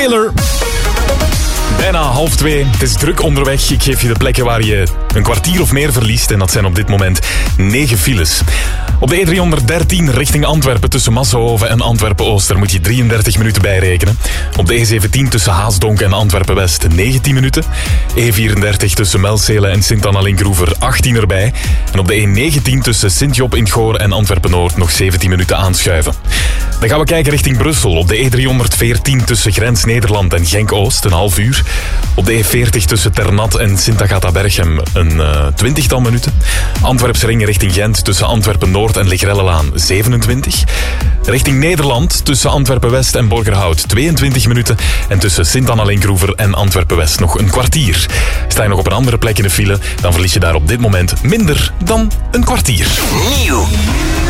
Taylor. Bijna 1:30. Het is druk onderweg. Ik geef je de plekken waar je een kwartier of meer verliest. En dat zijn op dit moment 9 files. Op de E313 richting Antwerpen tussen Massenhoven en Antwerpen-Oost. Daar moet je 33 minuten bij rekenen. Op de E17 tussen Haasdonk en Antwerpen-West 19 minuten. E34 tussen Melcelen en Sint-Anna-Linkroever 18 erbij. En op de E19 tussen Sint-Job in 't Goor en Antwerpen-Noord nog 17 minuten aanschuiven. Dan gaan we kijken richting Brussel. Op de E314 tussen Grens Nederland en Genk-Oost een half uur. Op de E40 tussen Ternat en Sint-Agatha-Berchem een 20-tal minuten. Antwerpse ring richting Gent tussen Antwerpen-Noord en Legrellelaan 27. Richting Nederland tussen Antwerpen-West en Borgerhout 22 minuten. En tussen Sint-Anna-Linkroever en Antwerpen-West nog een kwartier. Sta je nog op een andere plek in de file, dan verlies je daar op dit moment minder dan een kwartier. Nieuw.